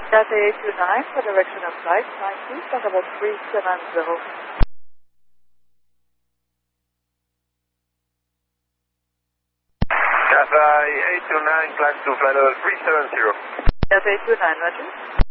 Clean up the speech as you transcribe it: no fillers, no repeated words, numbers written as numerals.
Cathay 829 for direction of flight 92, flight level 370. Cathay 829, climb to flight level 370. Cathay 829, roger.